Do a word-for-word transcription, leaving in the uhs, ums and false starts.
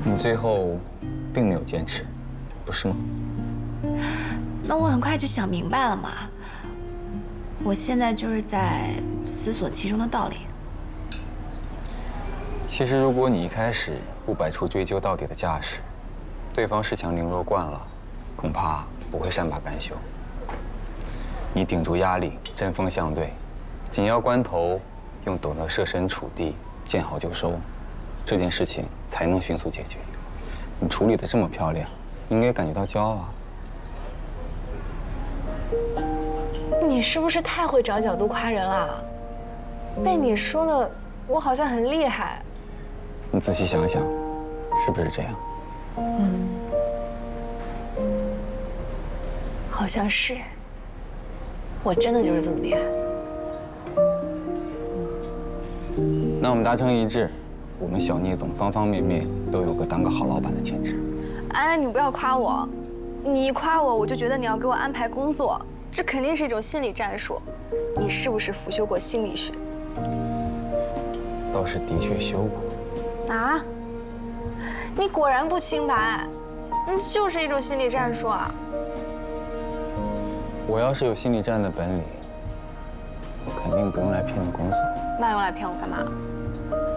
你最后并没有坚持，不是吗？ 那我很快就想明白了嘛。我现在就是在思索其中的道理。 其实，如果你一开始不摆出追究到底的架势，对方恃强凌弱惯了，恐怕不会善罢甘休。你顶住压力，针锋相对，紧要关头用懂得设身处地、见好就收，这件事情才能迅速解决。你处理得这么漂亮，应该感觉到骄傲啊。 你是不是太会找角度夸人了？被你说的，我好像很厉害。 你仔细想想，是不是这样？ 嗯，好像是。我真的就是这么厉害。 那我们达成一致，我们小聂总方方面面都有个当个好老板的潜质。 哎，你不要夸我，你一夸我，我就觉得你要给我安排工作，这肯定是一种心理战术。你是不是辅修过心理学？ 倒是的确修过。 啊？你果然不清白，那就是一种心理战术啊！ 我要是有心理战的本领，我肯定不用来骗你公司。 那用来骗我干嘛？